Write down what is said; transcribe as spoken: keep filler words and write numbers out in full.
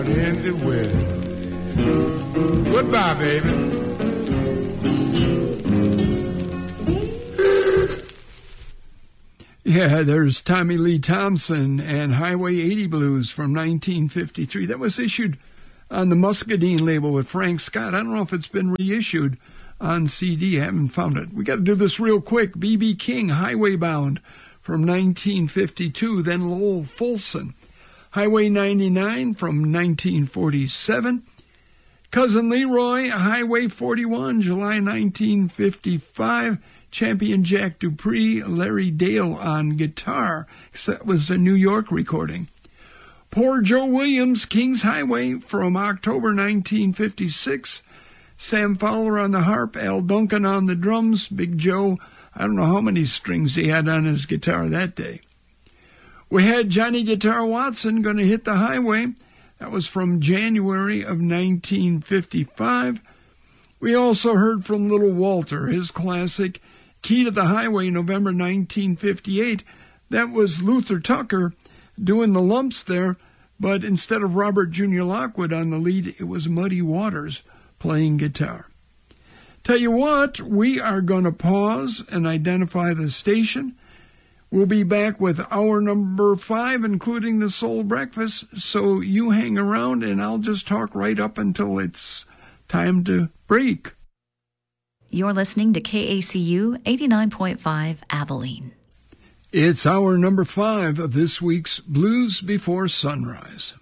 In the wind. Goodbye, baby. Yeah, there's Tommy Lee Thompson and Highway eighty Blues from nineteen fifty-three. That was issued on the Muscadine label with Frank Scott. I don't know if it's been reissued on C D. I haven't found it. We got to do this real quick. B B King, Highway Bound from nineteen fifty-two. Then Lowell Fulson, Highway ninety-nine from nineteen forty-seven. Cousin Leroy, Highway forty-one, July nineteen fifty-five. Champion Jack Dupree, Larry Dale on guitar. That was a New York recording. Poor Joe Williams, King's Highway from October nineteen fifty-six. Sam Fowler on the harp, Al Duncan on the drums. Big Joe, I don't know how many strings he had on his guitar that day. We had Johnny Guitar Watson, Gonna Hit the Highway. That was from January of nineteen fifty-five. We also heard from Little Walter, his classic Key to the Highway, November nineteen fifty-eight. That was Luther Tucker doing the lumps there, but instead of Robert Junior Lockwood on the lead, it was Muddy Waters playing guitar. Tell you what, we are going to pause and identify the station. We'll be back with hour number five, including the Soul Breakfast, so you hang around and I'll just talk right up until it's time to break. You're listening to K A C U eighty-nine point five Abilene. It's hour number five of this week's Blues Before Sunrise.